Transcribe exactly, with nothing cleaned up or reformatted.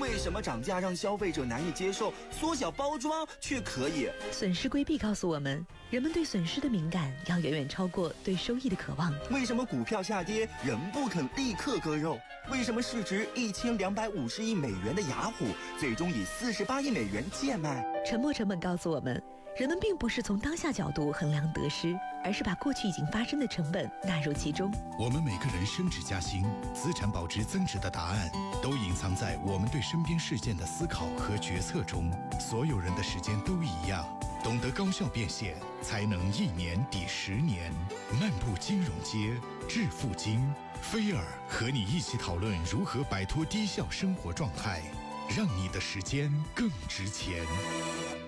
为什么涨价让消费者难以接受，缩小包装却可以？ 损失规避告诉我们，人们对损失的敏感要远远超过对收益的渴望。 为什么股票下跌人不肯立刻割肉？为什么市值一千两百五十亿美元的雅虎最终以四十八亿美元贱卖？ 沉没成本告诉我们，人们并不是从当下角度衡量得失，而是把过去已经发生的成本纳入其中。 我们每个人升职加薪、资产保值增值的答案，都隐藏在我们对身边事件的思考和决策中。所有人的时间都一样，懂得高效变现，才能一年抵十年。漫步金融街，致富经，菲尔和你一起讨论如何摆脱低效生活状态，让你的时间更值钱。